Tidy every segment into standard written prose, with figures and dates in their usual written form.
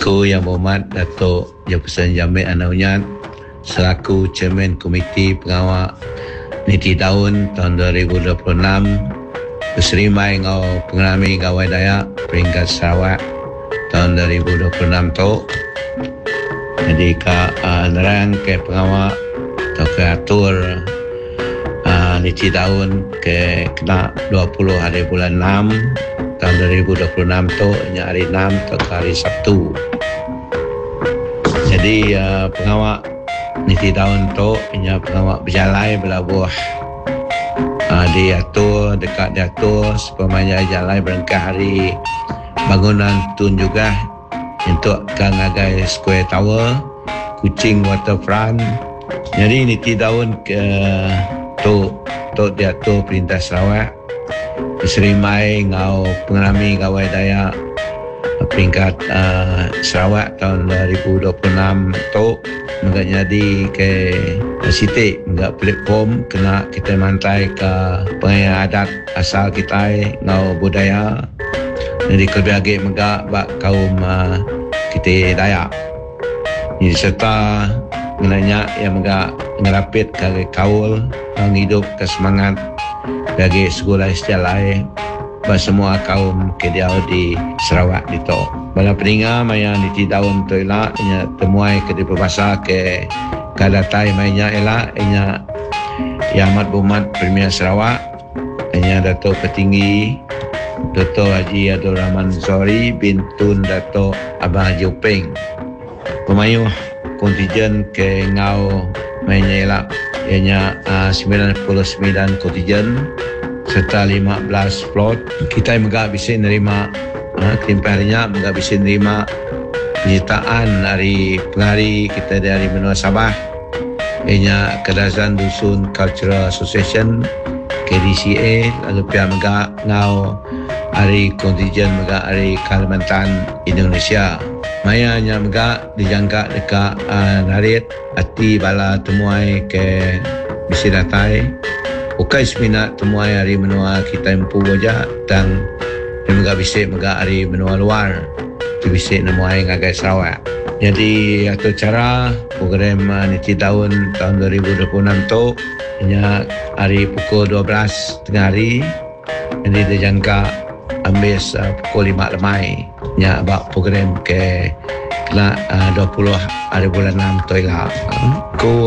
Aku Yang Berhormat Datuk Jefferson Jamil Anaunyat selaku Chairman Komiti Pengawal Niti Tahun 2026 berserimai ngau pengalami gawai Dayak peringkat Sarawak tahun 2026 tu. Jadi nerang ke pengawal atau ke atur Niti Tahun ke kena 20 hari bulan 6 tahun 2026 tu, hari 6 atau hari Sabtu. Jadi pengawal Niti Tahun tu pengawal berjalai belabuh diatur, dekat diatur supaya jalan berengkah hari bangunan tun juga untuk Kangagai Square Tower, Kuching Waterfront. Jadi Niti Tahun ke tu diatur Perintah Sarawak diserimai ngau pengalami gawai Dayak peringkat Sarawak tahun 2026 tu menggak jadi ke sitik menggak platform kena kita mantai ke pengayaan adat asal kita ngau budaya. Jadi kelebih menggak bak kaum kita Dayak. Jadi serta menanya yang menggak ngerapit ke kaul menghidup ke semangat bagi sekolah sejalai bagi semua kaum kediau di Sarawak itu. Bala peninga maya Niti Tahun tu elak nya temuai ke di berbahasa ke kadatai mainnya elak nya Yang Amat Berhormat Premier Sarawak nya Datuk Petinggi Dr. Haji Abdul Rahman Zori bin Tun Datuk Abang Haji Upeng. Pemayuh kontijen ke ngau mainnya elak ianya 99 kontijen serta 15 plot. Kita juga bisa nerima kelimpahannya, juga bisa nerima penyertaan dari penghari kita dari benua Sabah ianya Kedazan Dusun Cultural Association KDCA, lalu pihak juga ngau hari kontijen juga hari Kalimantan Indonesia. Maya nya juga dijangka dekat narit hati bala temuai ke bisi datai bukai seminat temuai hari menua kita empu wajah dan juga bisa juga hari menua luar tu bisa nemuai ngagai Sarawak. Jadi atau cara program Niti Tahun 2026 tu hanya hari pukul 12 tengah hari. Jadi dijangka ambil pukul 5 lemai nya bak program ke kena 20 hari bulan 6 tu lah. Ku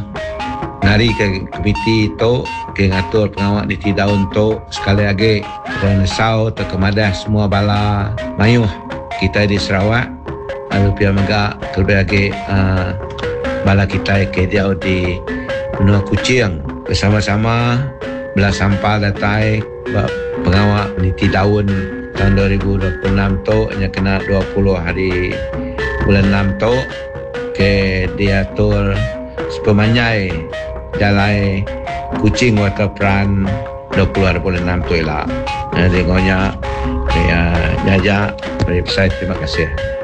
ngari ke komiti tu ke ngatur pengawal Niti Tahun tu sekali lagi kerana sau terkemadah semua bala mayuh kita di Sarawak, lalu pihak megak terlebih lagi bala kita ke dia di benua Kuching bersama-sama belah sampah datai pengawal Niti Tahun 2026 tu hanya kena 20 hari bulan 6 tu ke diatur sepemanyai jalai Kuching Waterfront 20 hari bulan 6 tu lah. Dengonya jajak dari website. Terima kasih.